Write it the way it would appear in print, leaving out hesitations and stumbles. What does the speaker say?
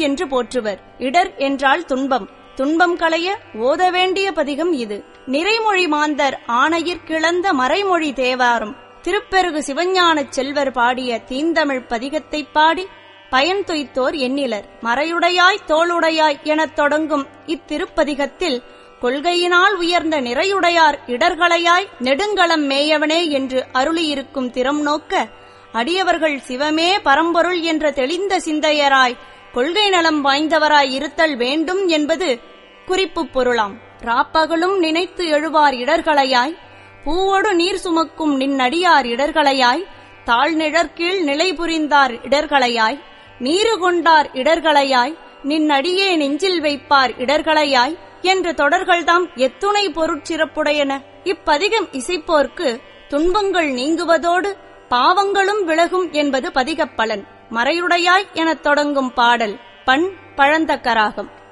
என்று போற்றுவர். இடர் என்றால் துன்பம். துன்பம் களைய ஓத வேண்டிய பதிகம் இது. நிறைமொழி மாந்தர் ஆணையிற் கிளந்த மறைமொழி தேவாரம் திருப்பெருகு சிவஞானச் செல்வர் பாடிய தீந்தமிழ் பதிகத்தைப் பாடி பயன் துய்த்தோர் எண்ணிலர். மறையுடையாய் தோளுடையாய் எனத் தொடங்கும் இத்திருப்பதிகத்தில் கொள்கையினால் உயர்ந்த நிறையுடையார் இடர்களையாய் நெடுங்களம் மேயவனே என்று அருளியிருக்கும் திறம் நோக்க அடியவர்கள் சிவமே பரம்பொருள் என்ற தெளிந்த சிந்தையராய் கொள்கை நலம் வாய்ந்தவராய் இருத்தல் வேண்டும் என்பது குறிப்பு பொருளாம். ராப்பகலும் நினைத்து எழுவார் இடர்களையாய், பூவோடு நீர் சுமக்கும் நின்னடியார் இடர்களையாய், தாழ்நிழற்கீழ் நிலை புரிந்தார் இடர்களையாய், நீரு கொண்டார் இடர்களையாய், நின்னடியே நெஞ்சில் வைப்பார் இடர்களையாய் என்ற தொடர்கள்தாம் எத்துணை பொருட்சிறப்புடையன. இப்பதிகம் இசைப்போர்க்கு துன்பங்கள் நீங்குவதோடு பாவங்களும் விலகும் என்பது பதிகப் பலன். மறையுடையாய் எனத் தொடங்கும் பாடல். பண் பழந்தக்கராகம்.